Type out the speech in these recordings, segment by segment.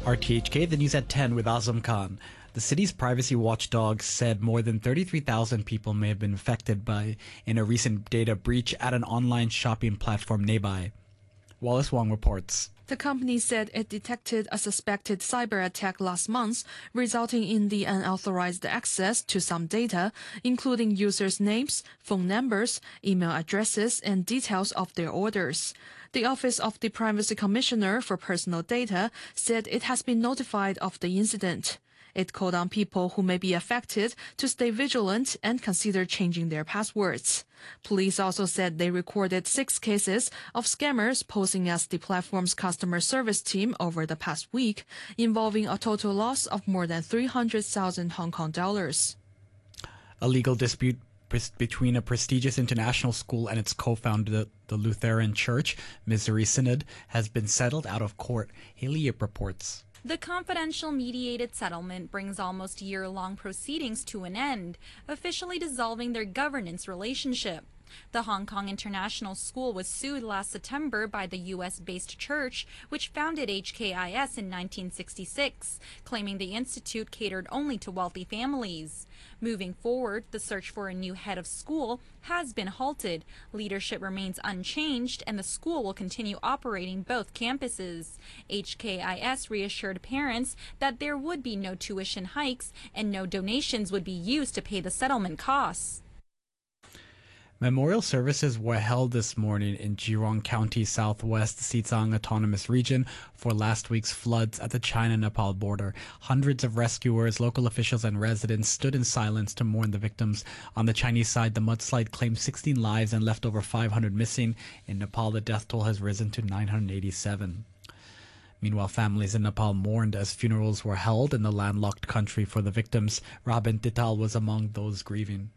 RTHK, the news at 10 with Azam Khan. The city's privacy watchdog said more than 33,000 people may have been affected in a recent data breach at an online shopping platform Nebai. Wallace Wong reports. The company said it detected a suspected cyber attack last month, resulting in the unauthorized access to some data, including users' names, phone numbers, email addresses, and details of their orders. The Office of the Privacy Commissioner for Personal Data said it has been notified of the incident. It called on people who may be affected to stay vigilant and consider changing their passwords. Police also said they recorded 6 cases of scammers posing as the platform's customer service team over the past week, involving a total loss of more than 300,000 Hong Kong dollars. A legal dispute between a prestigious international school and its co-founder, the Lutheran Church, Missouri Synod, has been settled out of court. Haley Yip reports. The confidential mediated settlement brings almost year-long proceedings to an end, officially dissolving their governance relationship. The Hong Kong International School was sued last September by the U.S.-based church, which founded HKIS in 1966, claiming the institute catered only to wealthy families. Moving forward, the search for a new head of school has been halted. Leadership remains unchanged, and the school will continue operating both campuses. HKIS reassured parents that there would be no tuition hikes and no donations would be used to pay the settlement costs. Memorial services were held this morning in Jirong County, Southwest Xizang Autonomous Region for last week's floods at the China-Nepal border. Hundreds of rescuers, local officials, and residents stood in silence to mourn the victims. On the Chinese side, the mudslide claimed 16 lives and left over 500 missing. In Nepal, the death toll has risen to 987. Meanwhile, families in Nepal mourned as funerals were held in the landlocked country for the victims. Robin Tital was among those grieving.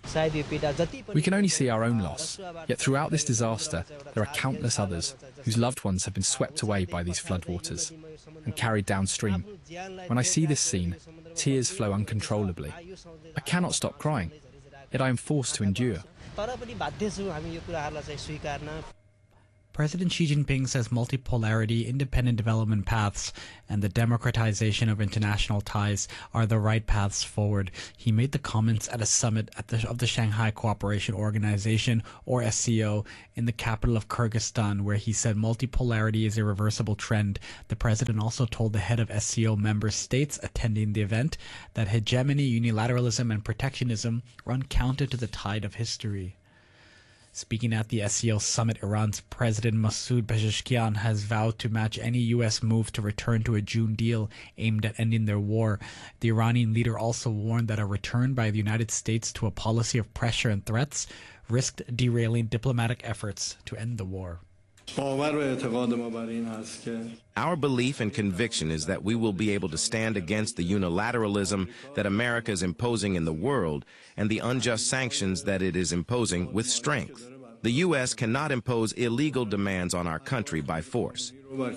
We can only see our own loss, yet throughout this disaster there are countless others whose loved ones have been swept away by these floodwaters and carried downstream. When I see this scene, tears flow uncontrollably. I cannot stop crying, yet I am forced to endure. President Xi Jinping says multipolarity, independent development paths, and the democratization of international ties are the right paths forward. He made the comments at a summit of the Shanghai Cooperation Organization, or SCO, in the capital of Kyrgyzstan, where he said multipolarity is a reversible trend. The president also told the head of SCO member states attending the event that hegemony, unilateralism, and protectionism run counter to the tide of history. Speaking at the SCO summit, Iran's President Masoud Pezeshkian has vowed to match any U.S. move to return to a June deal aimed at ending their war. The Iranian leader also warned that a return by the United States to a policy of pressure and threats risked derailing diplomatic efforts to end the war. Our belief and conviction is that we will be able to stand against the unilateralism that America is imposing in the world and the unjust sanctions that it is imposing with strength. The U.S. cannot impose illegal demands on our country by force.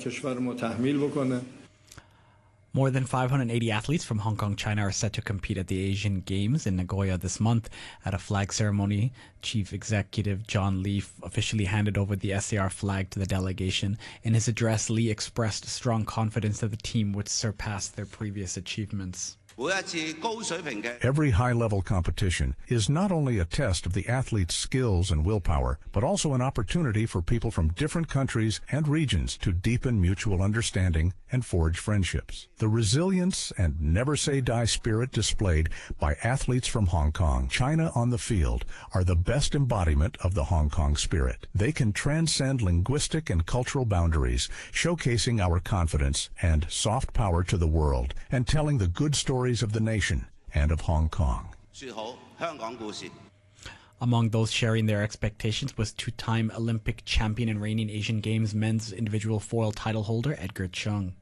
More than 580 athletes from Hong Kong, China are set to compete at the Asian Games in Nagoya this month. At a flag ceremony, Chief Executive John Lee officially handed over the SAR flag to the delegation. In his address, Lee expressed strong confidence that the team would surpass their previous achievements. Every high-level competition is not only a test of the athlete's skills and willpower, but also an opportunity for people from different countries and regions to deepen mutual understanding and forge friendships. The resilience and never-say-die spirit displayed by athletes from Hong Kong, China on the field, are the best embodiment of the Hong Kong spirit. They can transcend linguistic and cultural boundaries, showcasing our confidence and soft power to the world, and telling the good stories of the nation and of Hong Kong. Among those sharing their expectations was two-time Olympic champion and reigning Asian Games men's individual foil title holder Edgar Chung.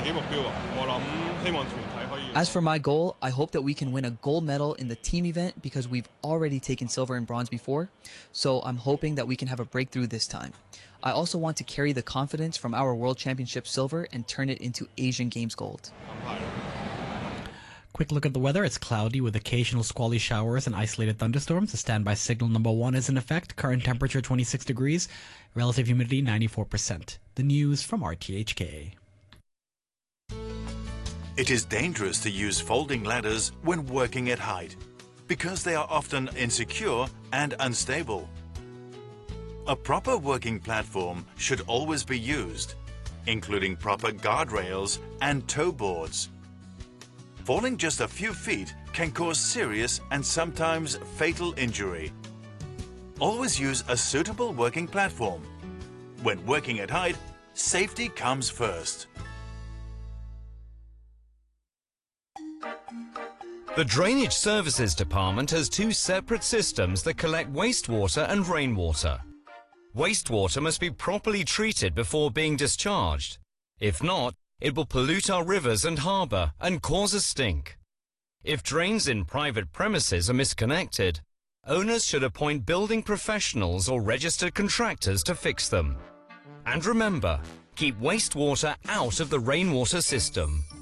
As for my goal, I hope that we can win a gold medal in the team event because we've already taken silver and bronze before, so I'm hoping that we can have a breakthrough this time. I also want to carry the confidence from our World Championship silver and turn it into Asian Games gold. Quick look at the weather. It's cloudy with occasional squally showers and isolated thunderstorms. The standby signal number 1 is in effect. Current temperature 26 degrees. Relative humidity 94%. The news from RTHK. It is dangerous to use folding ladders when working at height because they are often insecure and unstable. A proper working platform should always be used, including proper guardrails and toe boards. Falling just a few feet can cause serious and sometimes fatal injury. Always use a suitable working platform. When working at height, safety comes first. The Drainage Services Department has two separate systems that collect wastewater and rainwater. Wastewater must be properly treated before being discharged. If not, it will pollute our rivers and harbour and cause a stink. If drains in private premises are misconnected, owners should appoint building professionals or registered contractors to fix them. And remember, keep wastewater out of the rainwater system.